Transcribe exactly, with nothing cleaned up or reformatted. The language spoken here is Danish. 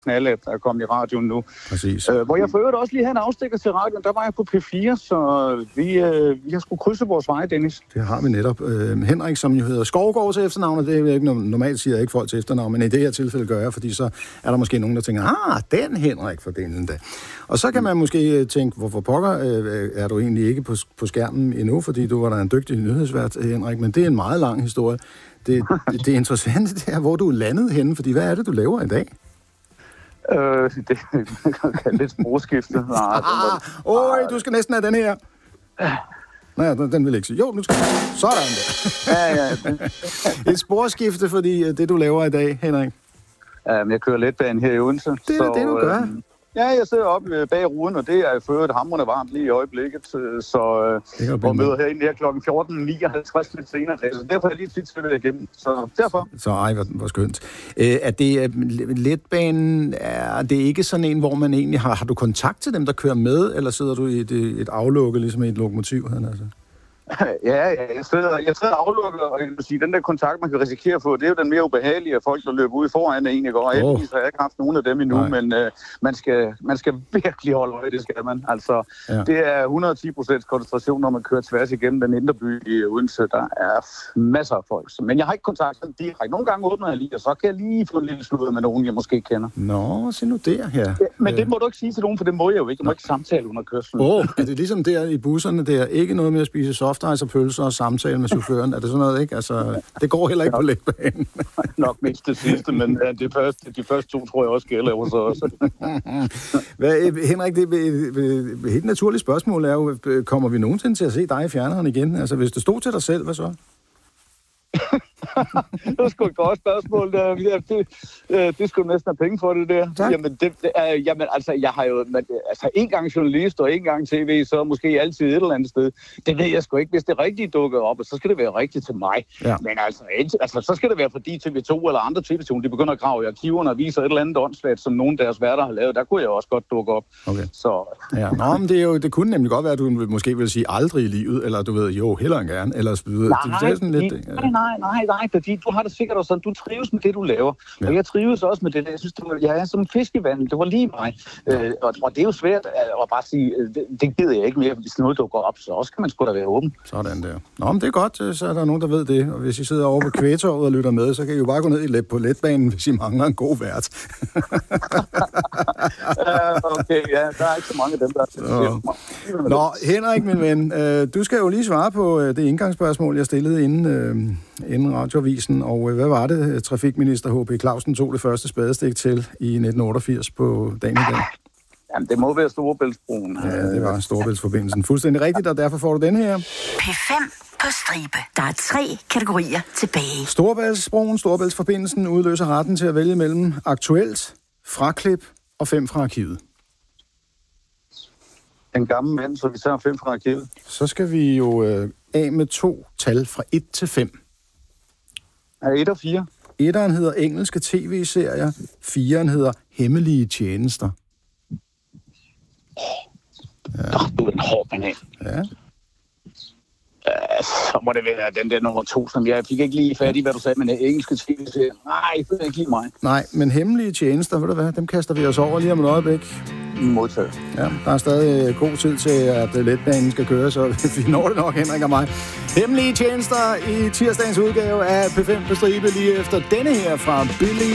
knalde, der er kommet i radioen nu. Præcis. Øh, hvor jeg for øvrigt også lige havde en afstikker til radioen, der var jeg på P fire, så vi, øh, vi har sgu krydse vores veje, Dennis. Det har vi netop. Øh, Henrik, som jo hedder Skovgaard til efternavn, og det er ikke normalt siger jeg ikke folk til efternavn, men i det her tilfælde gør jeg, fordi så er der måske nogen, der tænker, ah, den Henrik for den dag. Og så kan man måske tænke, hvorfor pokker øh, er du egentlig ikke på, på skærmen endnu, fordi du var da en dygtig nyhedsvært, Henrik, men det er en meget lang historie. Det, det, det interessante det er, hvor du er landet henne, fordi hvad er det, du laver i dag? Øh, det kan lidt sprogskifte. Ah, Åh, du skal næsten have den her. Nej, den, den vil ikke sige. Jo, nu skal du. Sådan der. Ja, ja. Et sporskifte, fordi det, du laver i dag, Henrik. Um, jeg kører letbanen her i Odense. Det er så, det, du gør. Øh, ja, jeg sidder oppe bag ruden, og det er for et hamrende varmt lige i øjeblikket. Så øh, og møder herinde her klokken fjorten nioghalvtreds lidt senere. Så derfor er jeg lige tit svært igennem. Så derfor. Så ej, hvor, hvor skønt. Øh, er det letbanen, er det ikke sådan en, hvor man egentlig har, har du kontakt til dem, der kører med, eller sidder du i et, et aflukket, ligesom i et lokomotiv? Altså? Ja, ja, jeg sidder, jeg sidder aflukket, og jeg vil sige, den der kontakt, man kan risikere at få, det er jo den mere ubehagelige af folk, der løber ud foran en, ikke? Og heldigvis har jeg ikke haft nogen af dem endnu, Nej. men øh, man, skal, man skal virkelig holde øje, det skal man. Altså, ja. Det er hundrede og ti procent koncentration, når man kører tværs igennem den indre by i Odense. Der er masser af folk. Men jeg har ikke kontakt direkte. Nogle gange åbner jeg lige, og så kan jeg lige få en lille sludder med nogen, jeg måske kender. Nå, se nu der her. Ja, men det må du ikke sige til nogen, for det må jeg jo ikke. Jeg må ikke samtale under kørslen. Åh, oh, er det ligesom der i busserne der? Ikke noget med at spise soft og pølser og samtale med chaufføren. Er det sådan noget, ikke? Altså, det går heller ikke på letbanen. Nok mindst det sidste, men ja, det første, de første to tror jeg også gælder hos os. Hvad, Henrik, det er et helt naturligt spørgsmål er jo, kommer vi nogensinde til at se dig i fjerneren igen? Altså, hvis det stod til dig selv, hvad så? Det var sgu et godt spørgsmål. Det, det, det skulle næsten have penge for det der. Tak. Jamen, det, det er, jamen, altså, jeg har jo men, altså, en gang journalist og en gang tv, så måske altid et eller andet sted. Det ved jeg sgu ikke. Hvis det rigtigt dukker op, og så skal det være rigtigt til mig. Ja. Men altså, altså, så skal det være fordi T V to eller andre T V to, de begynder at grave i arkiverne og viser et eller andet åndssvagt, som nogen af deres værter har lavet. Der kunne jeg også godt dukke op. Okay. Så. Ja. Nå, men det, er jo, det kunne nemlig godt være, at du måske vil sige aldrig i livet, eller du ved, jo, hellere end gerne, eller så videre. Nej, det er sådan lidt, nej, nej, nej, nej, fordi du har det sikkert også sådan, du trives med det, du laver. Ja. Og jeg trives også med det. Jeg synes, det var, jeg er som fisk i vandet. Det var lige mig. Øh, og, og det er jo svært at bare sige, det, det gider jeg ikke mere, hvis noget dukker op, så også kan man sgu da være åben. Sådan der. Nå, men det er godt, så er der nogen, der ved det. Og hvis I sidder over på Kvægtorvet og lytter med, så kan I jo bare gå ned i let på letbanen, hvis I mangler en god vært. uh, okay, ja, der er ikke så mange af dem, der er. Nå, Henrik, min ven, øh, du skal jo lige svare på øh, det indgangsspørgsmål, jeg stillede inden, øh, inden radioavisen, og øh, hvad var det, trafikminister H P Clausen tog det første spadestik til i nitten otteogfirs på dagen i dag? Jamen, det må være Storebæltsbroen. Ja, det var Storebæltsforbindelsen. Fuldstændig rigtigt, og derfor får du den her. P fem på stribe. Der er tre kategorier tilbage. Storebæltsbroen, Storebæltsforbindelsen udløser retten til at vælge mellem aktuelt, fraklip og fem fra arkivet. En gammel mand, så vi tager fem fra arkivet. Så skal vi jo øh, af med to tal fra et til fem. Er et og fire? Etteren hedder engelske tv-serier, fireren hedder hemmelige tjenester. Ja. Du er en hård banan. Ja. Uh, så må det være den der nummer to, som jeg fik ikke lige fat i, hvad du sagde, men engelske tv-serier. Nej, det er ikke lige mig. Nej, men hemmelige tjenester, ved du hvad, dem kaster vi os over lige om et øjeblik. Modtaget. Ja, der er stadig god tid til, at letbanen skal køre, så vi når det nok, Henrik og mig. Hemmelige tjenester i tirsdagens udgave af P fem på stribe lige efter denne her fra Billy